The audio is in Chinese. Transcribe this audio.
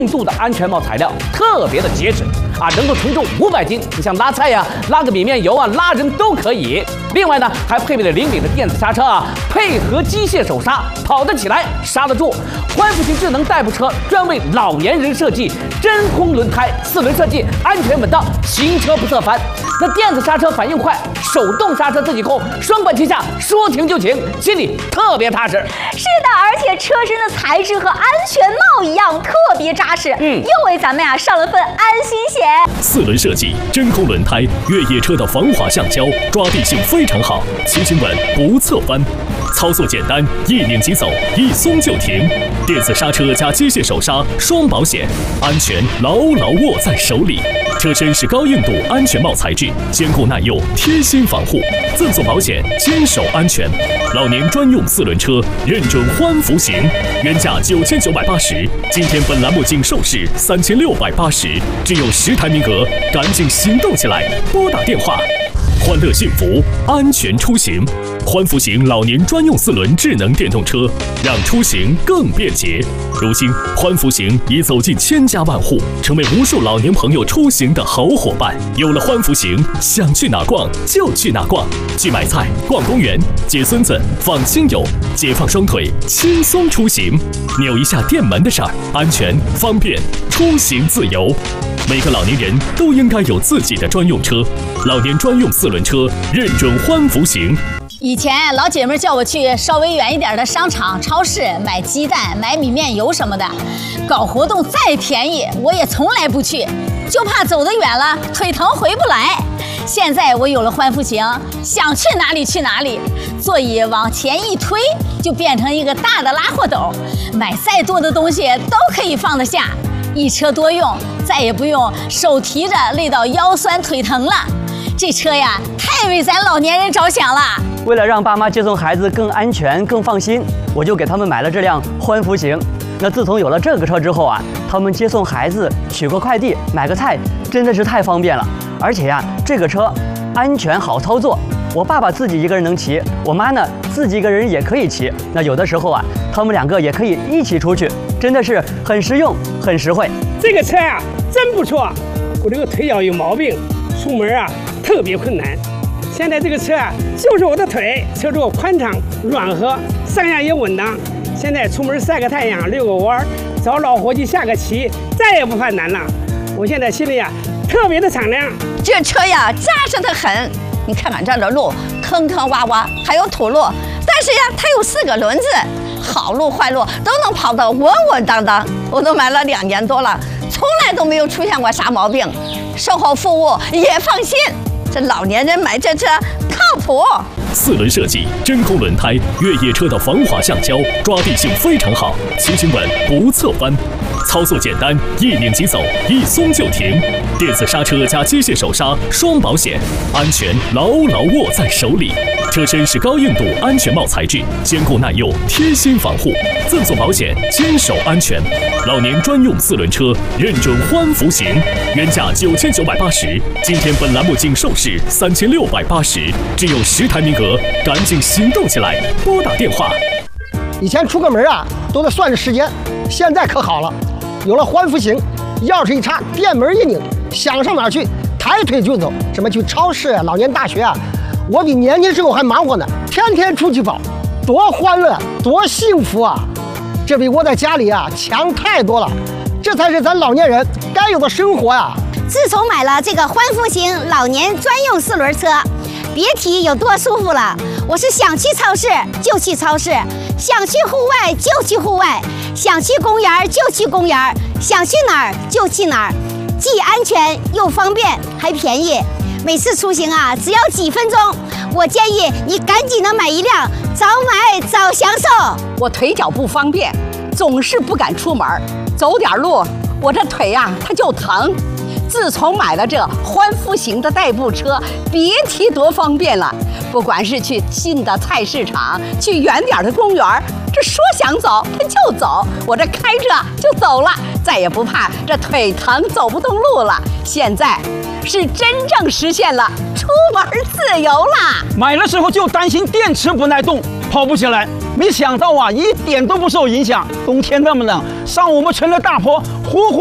度的安全帽材料，特别的结实啊，能够承重500斤。你像拉菜呀、拉个米面油啊、拉人都可以。另外呢，还配备了灵敏的电子刹车啊，配合机械手刹，跑得起来，刹得住。欢福型智能代步车专为老年人设计，真空轮胎，4轮设计，安全稳当，行车不侧翻。那电子刹车反应快，手动刹车自己控，双管齐下，说停就停，心里特别踏实。 是的，而且车身的材质和安全帽一样，特别扎实，又为咱们上了份安心险。 4轮设计，真空轮胎，越野车的防滑橡胶，抓地性非常好，骑行稳不侧翻，操作简单，一拧即走，一松就停。电子刹车加机械手刹，双保险，安全牢牢握在手里。车身是高硬度安全帽材质，坚固耐用，贴心防护，赠送保险，坚守安全。老年专用4轮车，认准欢福型，原价9980，今天本栏目仅售市3680，只有10台名额，赶紧行动起来，拨打电话。 欢乐幸福，安全出行。欢福型老年专用4轮智能电动车，让出行更便捷。如今，欢福型已走进千家万户，成为无数老年朋友出行的好伙伴。有了欢福型，想去哪逛就去哪逛，去买菜、逛公园、接孙子、放亲友，解放双腿，轻松出行。扭一下电门的事儿，安全方便，出行自由。 每个老年人都应该有自己的专用车，老年专用4轮车认准欢福型。 以前老姐妹叫我去稍微远一点的商场、超市买鸡蛋、买米面油什么的，搞活动再便宜我也从来不去，就怕走得远了腿疼回不来。现在我有了欢福型，想去哪里去哪里，座椅往前一推就变成一个大的拉货斗，买再多的东西都可以放得下。 一车多用，再也不用手提着累到腰酸腿疼了。这车呀，太为咱老年人着想了。 为了让爸妈接送孩子更安全、更放心，我就给他们买了这辆欢福型。那自从有了这个车之后啊，他们接送孩子、取个快递、买个菜，真的是太方便了。而且呀，这个车安全好操作。我爸爸自己一个人能骑，我妈呢自己一个人也可以骑。那有的时候啊，他们2个也可以一起出去。 真的是很实用，很实惠。 这个车啊，真不错。我这个腿脚有毛病，出门啊特别困难。现在这个车啊，就是我的腿，车座宽敞软和，上下也稳当。现在出门晒个太阳、遛个弯，找老伙计下个棋，再也不犯难了。我现在心里啊特别的敞亮。 这车呀扎实得很，你看看这儿的路，坑坑洼洼，还有土路，但是呀，它有4个轮子。 好路坏路都能跑得稳稳当当，我都买了2年多了，从来都没有出现过啥毛病，售后服务也放心。这老年人买这车靠谱。 4轮设计，真空轮胎，越野车的防滑橡胶，抓地性非常好，骑行稳不侧翻，操作简单，一拧即走，一松就停。电子刹车加机械手刹，双保险，安全牢牢握在手里。车身是高硬度安全帽材质，坚固耐用，贴心防护，赠送保险，坚守安全。老年专用4轮车，认准欢福型，原价9980，今天本栏目仅售市3680，只有10台名额。 赶紧行动起来，拨打电话。 以前出个门啊，都得算着时间，现在可好了，有了欢福型，钥匙一插，电门一拧，想上哪儿去，抬腿就走。什么去超市啊、老年大学啊，我比年轻时候还忙活呢，天天出去跑，多欢乐，多幸福啊！这比窝在家里啊强太多了，这才是咱老年人该有的生活啊！ 自从买了这个欢福型老年专用4轮车。 别提有多舒服了！我是想去超市就去超市，想去户外就去户外，想去公园就去公园，想去哪儿就去哪儿，既安全又方便，还便宜。每次出行啊，只要几分钟。我建议你赶紧的买一辆，早买早享受。 我腿脚不方便，总是不敢出门，走点路我这腿呀它就疼。 自从买了这欢福型的代步车，别提多方便了。不管是去近的菜市场，去远点的公园，这说想走它就走，我这开着就走了，再也不怕这腿疼走不动路了。现在是真正实现了出门自由啦！ 买的时候就担心电池不耐冻，跑不起来，没想到啊，一点都不受影响。冬天那么冷，上我们村的大坡呼呼。